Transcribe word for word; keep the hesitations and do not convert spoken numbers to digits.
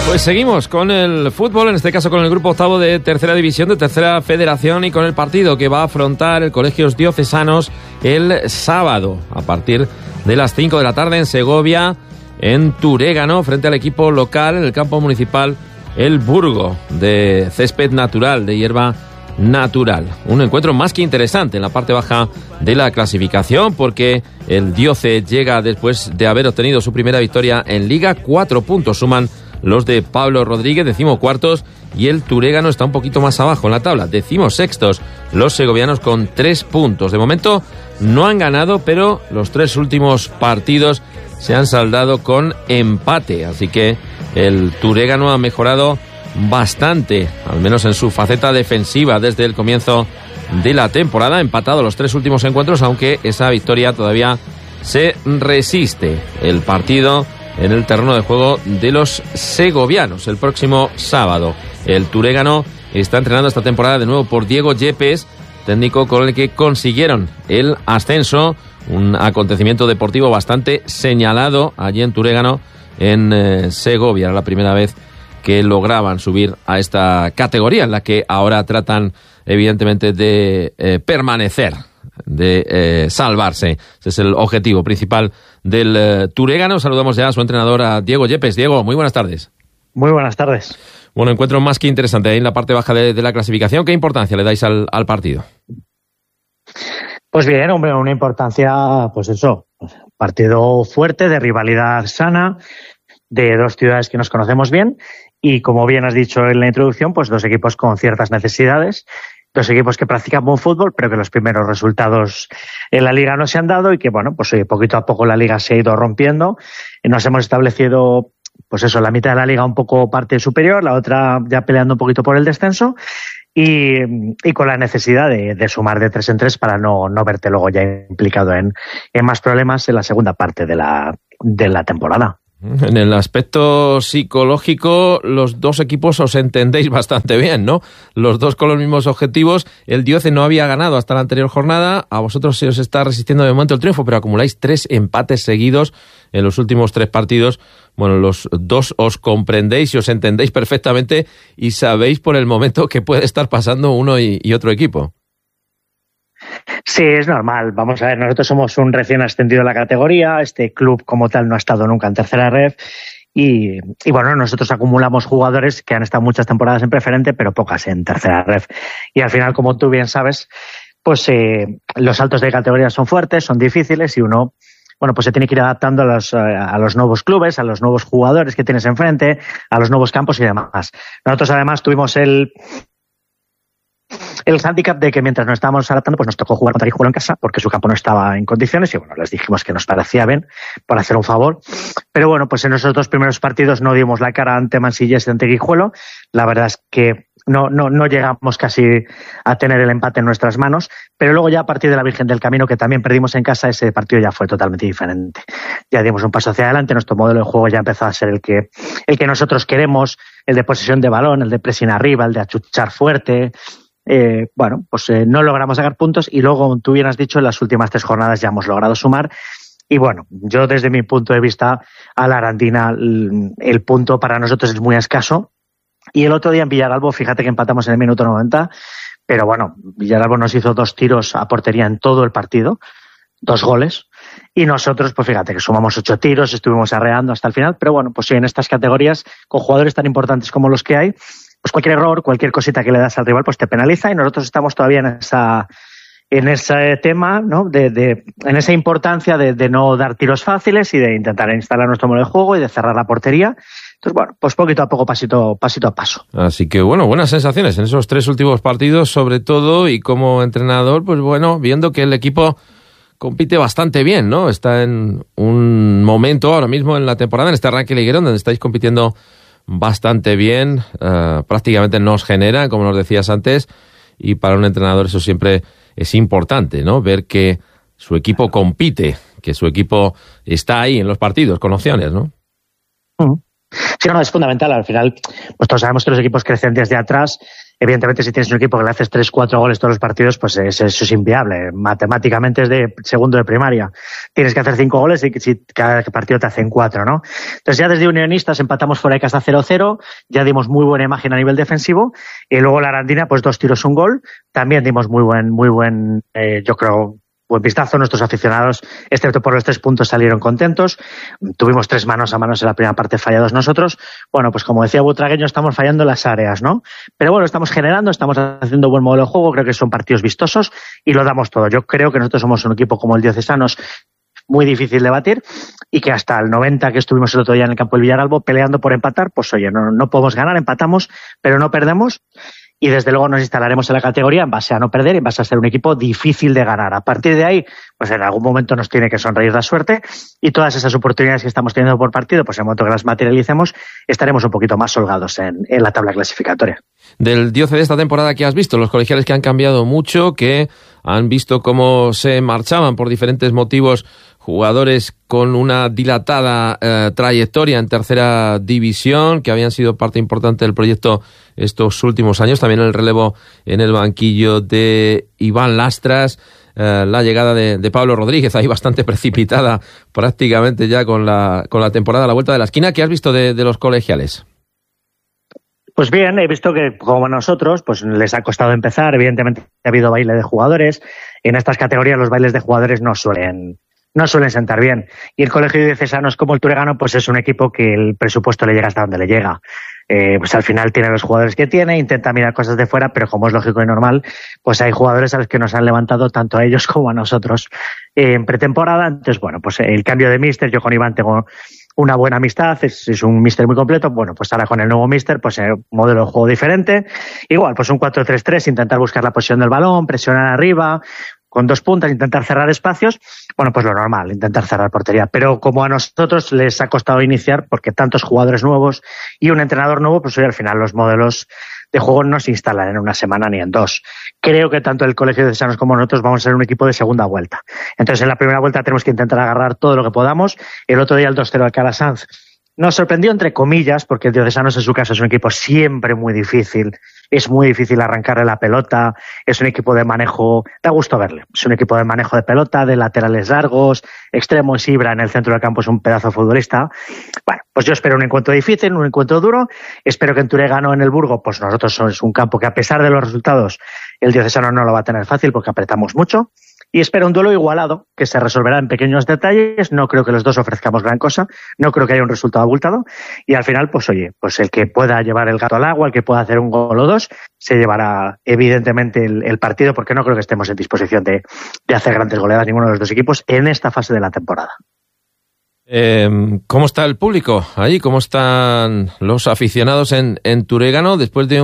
Pues seguimos con el fútbol, en este caso con el grupo octavo de tercera división, de tercera federación, y con el partido que va a afrontar el Colegios Diocesanos el sábado a partir de las cinco de la tarde en Segovia, en Turégano, frente al equipo local en el campo municipal El Burgo, de césped natural, de hierba natural. Un encuentro más que interesante en la parte baja de la clasificación, porque el Dioce llega después de haber obtenido su primera victoria en Liga. Cuatro puntos suman los de Pablo Rodríguez, decimocuartos, y el Turégano está un poquito más abajo en la tabla, decimosextos, los segovianos con tres puntos. De momento no han ganado, pero los tres últimos partidos se han saldado con empate, así que el Turégano ha mejorado bastante, al menos en su faceta defensiva desde el comienzo de la temporada. Ha empatado los tres últimos encuentros, aunque esa victoria todavía se resiste. El partido en el terreno de juego de los segovianos el próximo sábado. El Turégano está entrenando esta temporada de nuevo por Diego Yepes, técnico con el que consiguieron el ascenso, un acontecimiento deportivo bastante señalado allí en Turégano, en eh, Segovia. Era la primera vez que lograban subir a esta categoría, en la que ahora tratan evidentemente de eh, permanecer, de eh, salvarse. Ese es el objetivo principal del eh, Turégano. Saludamos ya a su entrenador, a Diego Yepes. Diego, muy buenas tardes. Muy buenas tardes. Bueno, encuentro más que interesante ahí en la parte baja de, de la clasificación. ¿Qué importancia le dais al, al partido? Pues bien, hombre, una importancia, pues eso, partido fuerte, de rivalidad sana, de dos ciudades que nos conocemos bien, y como bien has dicho en la introducción, pues dos equipos con ciertas necesidades, dos equipos que practican buen fútbol, pero que los primeros resultados en la Liga no se han dado, y que, bueno, pues oye, poquito a poco la Liga se ha ido rompiendo. Nos hemos establecido, pues eso, la mitad de la Liga un poco parte superior, la otra ya peleando un poquito por el descenso, y, y con la necesidad de, de sumar de tres en tres para no, no verte luego ya implicado en, en más problemas en la segunda parte de la, de la temporada. En el aspecto psicológico, los dos equipos os entendéis bastante bien, ¿no? Los dos con los mismos objetivos. El Dioce no había ganado hasta la anterior jornada. A vosotros se os está resistiendo de momento el triunfo, pero acumuláis tres empates seguidos en los últimos tres partidos. Bueno, los dos os comprendéis y os entendéis perfectamente, y sabéis por el momento que puede estar pasando uno y, y otro equipo. Sí, es normal. Vamos a ver, nosotros somos un recién ascendido a la categoría. Este club como tal no ha estado nunca en tercera ref. Y, y bueno, nosotros acumulamos jugadores que han estado muchas temporadas en preferente, pero pocas en tercera ref. Y al final, como tú bien sabes, pues eh, los saltos de categoría son fuertes, son difíciles, y uno, bueno, pues se tiene que ir adaptando a los, a los nuevos clubes, a los nuevos jugadores que tienes enfrente, a los nuevos campos y demás. Nosotros además tuvimos el... el hándicap de que mientras nos estábamos adaptando, pues nos tocó jugar contra Guijuelo en casa, porque su campo no estaba en condiciones, y bueno, les dijimos que nos parecía bien, por hacer un favor. Pero bueno, pues en esos dos primeros partidos no dimos la cara ante Mansillés y ante Guijuelo. La verdad es que no, no, no llegamos casi a tener el empate en nuestras manos, pero luego ya a partir de la Virgen del Camino, que también perdimos en casa, ese partido ya fue totalmente diferente. Ya dimos un paso hacia adelante, nuestro modelo de juego ya empezó a ser el que, el que nosotros queremos, el de posesión de balón, el de pressing arriba, el de achuchar fuerte. Eh, bueno, pues eh, no logramos sacar puntos, y luego, tú bien has dicho, en las últimas tres jornadas ya hemos logrado sumar. Y bueno, yo desde mi punto de vista, a la Arandina el, el punto para nosotros es muy escaso. Y el otro día en Villaralbo, fíjate que empatamos en el minuto noventa, pero bueno, Villaralbo nos hizo dos tiros a portería en todo el partido, dos goles, y nosotros, pues fíjate que sumamos ocho tiros, estuvimos arreando hasta el final. Pero bueno, pues sí, en estas categorías, con jugadores tan importantes como los que hay, pues cualquier error, cualquier cosita que le das al rival, pues te penaliza, y nosotros estamos todavía en esa, en ese tema, ¿no? De, de, en esa importancia de, de no dar tiros fáciles y de intentar instalar nuestro modelo de juego y de cerrar la portería. Entonces, bueno, pues poquito a poco, pasito, pasito a paso. Así que, bueno, buenas sensaciones en esos tres últimos partidos, sobre todo, y como entrenador, pues bueno, viendo que el equipo compite bastante bien, ¿no? Está en un momento ahora mismo en la temporada, en este arranque liguero, donde estáis compitiendo bastante bien, uh, prácticamente no os genera, como nos decías antes, y para un entrenador eso siempre es importante, ¿no? Ver que su equipo compite, que su equipo está ahí en los partidos con opciones, ¿no? Sí, no, es fundamental. Al final, pues todos sabemos que los equipos crecen desde atrás. Evidentemente, si tienes un equipo que le haces tres, cuatro goles todos los partidos, pues es, eso es inviable. Matemáticamente es de segundo de primaria. Tienes que hacer cinco goles y si cada partido te hacen cuatro, ¿no? Entonces ya desde Unionistas empatamos fuera de casa cero cero, ya dimos muy buena imagen a nivel defensivo, y luego la Arandina, pues dos tiros, un gol. También dimos muy buen, muy buen, eh, yo creo, buen vistazo. Nuestros aficionados, excepto por los tres puntos, salieron contentos. Tuvimos tres manos a manos en la primera parte fallados nosotros. Bueno, pues como decía Butragueño, estamos fallando en las áreas, ¿no? Pero bueno, estamos generando, estamos haciendo buen modelo de juego, creo que son partidos vistosos y lo damos todo. Yo creo que nosotros somos un equipo como el Diocesanos muy difícil de batir y que hasta el noventa que estuvimos el otro día en el campo del Villaralbo peleando por empatar, pues oye, no, no podemos ganar, empatamos, pero no perdemos. Y desde luego nos instalaremos en la categoría en base a no perder y en base a ser un equipo difícil de ganar. A partir de ahí, pues en algún momento nos tiene que sonreír la suerte y todas esas oportunidades que estamos teniendo por partido, pues en el momento que las materialicemos, estaremos un poquito más holgados en, en la tabla clasificatoria. Del Dioce de esta temporada, ¿qué has visto? Los colegiales que han cambiado mucho, que han visto cómo se marchaban por diferentes motivos jugadores con una dilatada eh, trayectoria en tercera división, que habían sido parte importante del proyecto estos últimos años. También el relevo en el banquillo de Iván Lastras, eh, la llegada de, de Pablo Rodríguez, ahí bastante precipitada prácticamente ya con la, con la temporada a la vuelta de la esquina. ¿Qué has visto de, de los colegiales? Pues bien, he visto que como a nosotros, pues les ha costado empezar. Evidentemente ha habido baile de jugadores. En estas categorías los bailes de jugadores no suelen no suelen sentar bien. Y el Colegio Diocesanos como el Turegano, pues es un equipo que el presupuesto le llega hasta donde le llega. Eh, pues al final tiene los jugadores que tiene, intenta mirar cosas de fuera, pero como es lógico y normal, pues hay jugadores a los que nos han levantado tanto a ellos como a nosotros eh, en pretemporada. Entonces, bueno, pues el cambio de míster, yo con Iván tengo una buena amistad, es, es un míster muy completo. Bueno, pues ahora con el nuevo míster, pues eh, un modelo de juego diferente. Igual, pues un cuatro tres tres, intentar buscar la posición del balón, presionar arriba, con dos puntas, intentar cerrar espacios. Bueno, pues lo normal, intentar cerrar portería. Pero como a nosotros les ha costado iniciar, porque tantos jugadores nuevos y un entrenador nuevo, pues hoy al final los modelos de juego no se instalan en una semana ni en dos. Creo que tanto el Colegio de Diocesanos como nosotros vamos a ser un equipo de segunda vuelta. Entonces en la primera vuelta tenemos que intentar agarrar todo lo que podamos. El otro día el dos cero al Alcalá Sanz nos sorprendió entre comillas, porque el Diocesanos en su caso es un equipo siempre muy difícil. Es muy difícil arrancarle la pelota, es un equipo de manejo, da gusto verle, es un equipo de manejo de pelota, de laterales largos, extremos. Ibra en el centro del campo es un pedazo de futbolista. Bueno, pues yo espero un encuentro difícil, un encuentro duro. Espero que en Turegano, en el Burgo, pues nosotros somos un campo que a pesar de los resultados, el Diocesano no lo va a tener fácil porque apretamos mucho. Y espero un duelo igualado, que se resolverá en pequeños detalles. No creo que los dos ofrezcamos gran cosa, no creo que haya un resultado abultado. Y al final, pues oye, pues el que pueda llevar el gato al agua, el que pueda hacer un gol o dos, se llevará evidentemente el, el partido, porque no creo que estemos en disposición de, de hacer grandes goleadas ninguno de los dos equipos en esta fase de la temporada. Eh, ¿Cómo está el público ahí? ¿Cómo están los aficionados en, en Turegano después de un